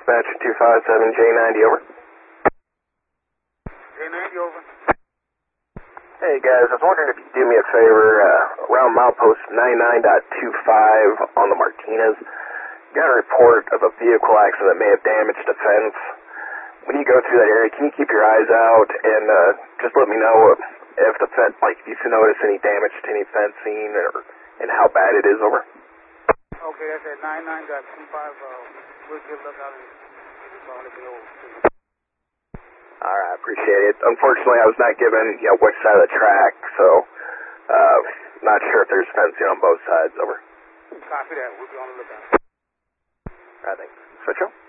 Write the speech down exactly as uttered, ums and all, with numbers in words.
Dispatch two five seven J ninety, over. J ninety, over. Hey guys, I was wondering if you'd do me a favor, uh, around milepost ninety-nine point two five on the Martinez, got a report of a vehicle accident that may have damaged a fence. When you go through that area, can you keep your eyes out and uh, just let me know if the fence, like if you notice any damage to any fencing or and how bad it is, over? Okay, that's at ninety-nine point two five, uh, we'll give a look out and follow me over. Alright, appreciate it. Unfortunately, I was not given, you know, which side of the track, so, uh, not sure if there's fencing on both sides, over. Copy that, we'll be on the lookout. Alright, thanks. Switch up.